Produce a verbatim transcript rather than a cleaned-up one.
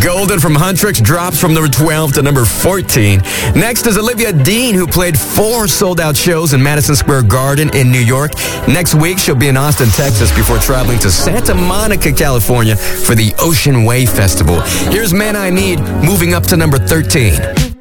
Golden from Huntrix drops from number twelve to number fourteen. Next is Olivia Dean, who played four sold-out shows in Madison Square Garden in New York. Next week, she'll be in Austin, Texas, before traveling to Santa Monica, California for the Ocean Wave Festival. Here's Man I Need, moving up to number thirteen.